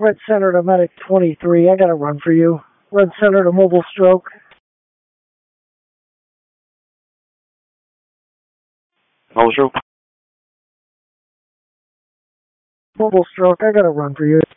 Red Center to Medic 23. I got a run for you. Red Center to Mobile Stroke. Mobile Stroke. Mobile Stroke, I got a run for you.